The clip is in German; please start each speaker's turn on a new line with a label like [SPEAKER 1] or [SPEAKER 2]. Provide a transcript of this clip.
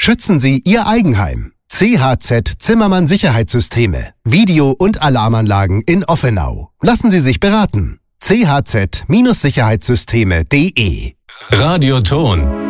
[SPEAKER 1] Schützen Sie Ihr Eigenheim. CHZ Zimmermann Sicherheitssysteme. Video- und Alarmanlagen in Offenau. Lassen Sie sich beraten. chz-sicherheitssysteme.de
[SPEAKER 2] Radioton.